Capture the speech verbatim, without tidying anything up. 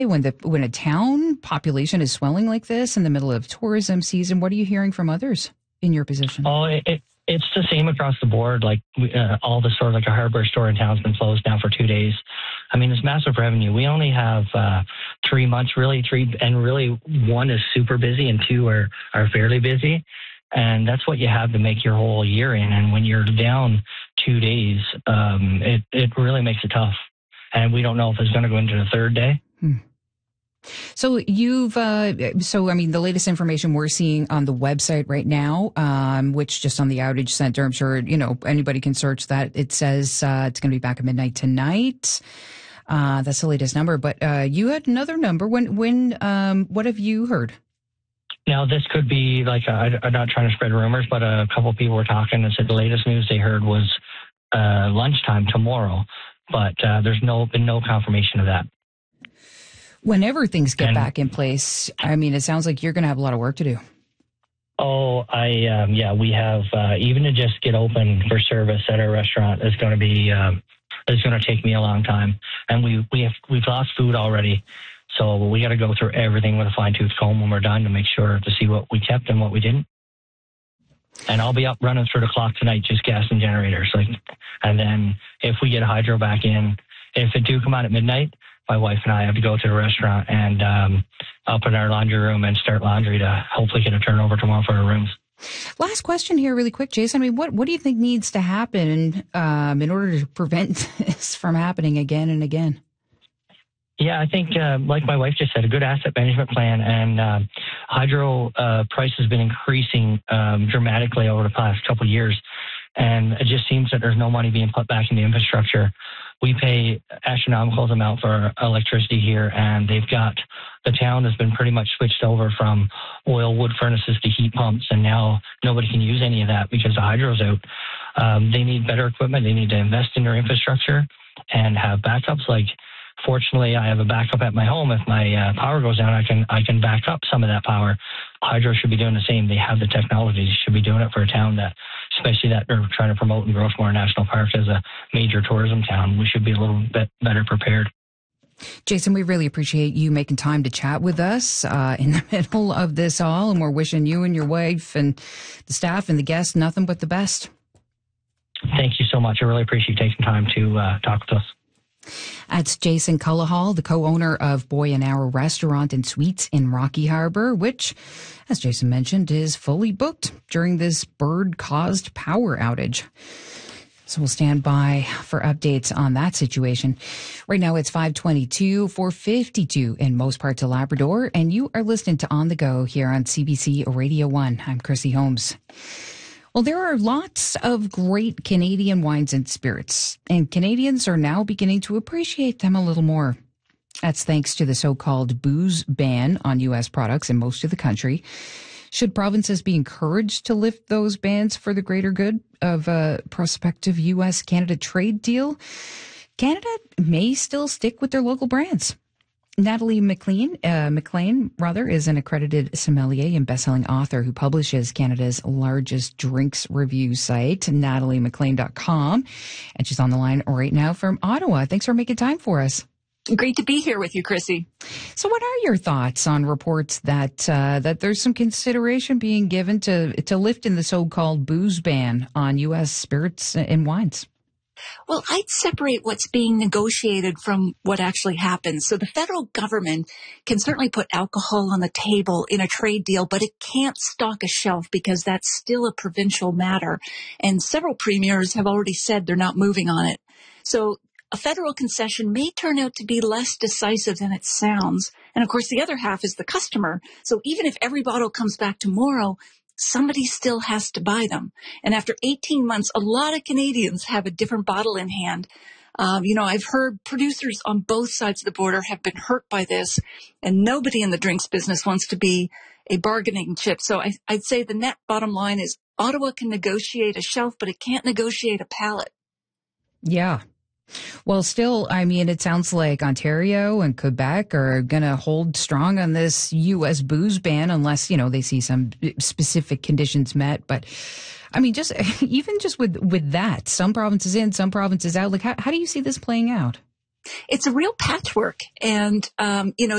when the when a town population is swelling like this in the middle of tourism season? What are you hearing from others in your position? Oh, it, it, it's the same across the board. Like uh, all the stores, like a hardware store in town's been closed now for two days. I mean, it's massive revenue. We only have uh, three months, really, three, and really one is super busy and two are, are fairly busy. And that's what you have to make your whole year in. And when you're down two days, um, it, it really makes it tough. And we don't know if it's going to go into the third day. Hmm. So you've, uh, so I mean, the latest information we're seeing on the website right now, um, which just on the outage center, I'm sure, you know, anybody can search that. It says uh, it's going to be back at midnight tonight. Uh, that's the latest number. But uh, you had another number. When, when, um, what have you heard? Now, this could be like, a, I'm not trying to spread rumors, but a couple of people were talking and said the latest news they heard was uh, lunchtime tomorrow. But uh, there's no been no confirmation of that. Whenever things get and, back in place, I mean, it sounds like you're going to have a lot of work to do. Oh, I um, yeah, we have uh, even to just get open for service at our restaurant is going to be um, is going to take me a long time, and we we have we've lost food already, so we got to go through everything with a fine tooth comb when we're done to make sure to see what we kept and what we didn't. And I'll be up running through the clock tonight, just gas and generators, like, and then if we get hydro back in, if it do come out at midnight, my wife and I have to go to the restaurant and um, up in our laundry room and start laundry to hopefully get a turnover tomorrow for our rooms. Last question here really quick, Jason. I mean, what, what do you think needs to happen um, in order to prevent this from happening again and again? Yeah, I think, uh, like my wife just said, a good asset management plan, and uh, hydro uh, price has been increasing um, dramatically over the past couple of years, and it just seems that there's no money being put back into infrastructure. We pay astronomical amount for electricity here, and they've got, the town has been pretty much switched over from oil wood furnaces to heat pumps, and now nobody can use any of that because the hydro's out. Um, they need better equipment. They need to invest in their infrastructure and have backups. Like, fortunately, I have a backup at my home. If my uh, power goes down, I can I can back up some of that power. Hydro should be doing the same. They have the technology. They should be doing it for a town that, especially that they're trying to promote in Grossmore National Park as a major tourism town. We should be a little bit better prepared. Jason, we really appreciate you making time to chat with us uh, in the middle of this all, and we're wishing you and your wife and the staff and the guests nothing but the best. Thank you so much. I really appreciate you taking time to uh, talk with us. That's Jason Cullahall, the co-owner of Boy and Arrow Restaurant and Suites in Rocky Harbor, which, as Jason mentioned, is fully booked during this bird-caused power outage. So we'll stand by for updates on that situation. Right now it's five twenty-two, four fifty-two in most parts of Labrador, and you are listening to On the Go here on C B C Radio one. I'm Chrissy Holmes. Well, there are lots of great Canadian wines and spirits, and Canadians are now beginning to appreciate them a little more. That's thanks to the so-called booze ban on U S products in most of the country. Should provinces be encouraged to lift those bans for the greater good of a prospective U S Canada trade deal? Canada may still stick with their local brands. Natalie McLean, uh, McLean, rather, is an accredited sommelier and best-selling author who publishes Canada's largest drinks review site, natalie mclean dot com. And she's on the line right now from Ottawa. Thanks for making time for us. Great to be here with you, Chrissy. So what are your thoughts on reports that uh, that there's some consideration being given to, to lifting the so-called booze ban on U S spirits and wines? Well, I'd separate what's being negotiated from what actually happens. So the federal government can certainly put alcohol on the table in a trade deal, but it can't stock a shelf because that's still a provincial matter. And several premiers have already said they're not moving on it. So a federal concession may turn out to be less decisive than it sounds. And of course, the other half is the customer. So even if every bottle comes back tomorrow, somebody still has to buy them. And after eighteen months, a lot of Canadians have a different bottle in hand. Um, you know, I've heard producers on both sides of the border have been hurt by this, and nobody in the drinks business wants to be a bargaining chip. So I, I'd say the net bottom line is Ottawa can negotiate a shelf, but it can't negotiate a palate. Yeah. Well, still, I mean, it sounds like Ontario and Quebec are going to hold strong on this U S booze ban unless, you know, they see some specific conditions met. But I mean, just even just with, with that, some provinces in, some provinces out, like how, how do you see this playing out? It's a real patchwork. And, um, you know,